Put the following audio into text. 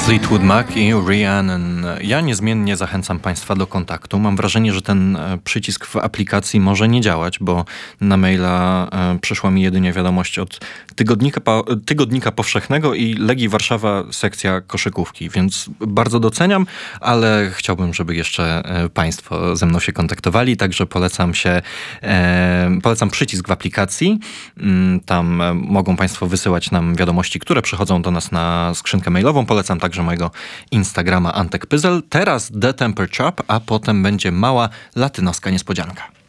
Fleetwood Mac i Rhiannon. Ja niezmiennie zachęcam Państwa do kontaktu. Mam wrażenie, że ten przycisk w aplikacji może nie działać, bo na maila przyszła mi jedynie wiadomość od Tygodnika Powszechnego i Legii Warszawa, sekcja koszykówki, więc bardzo doceniam, ale chciałbym, żeby jeszcze Państwo ze mną się kontaktowali, także polecam przycisk w aplikacji. Tam mogą Państwo wysyłać nam wiadomości, które przychodzą do nas na skrzynkę mailową. Polecam także mojego Instagrama Antek Pyzel. Teraz The Temper Trap, a potem będzie mała latynoska niespodzianka.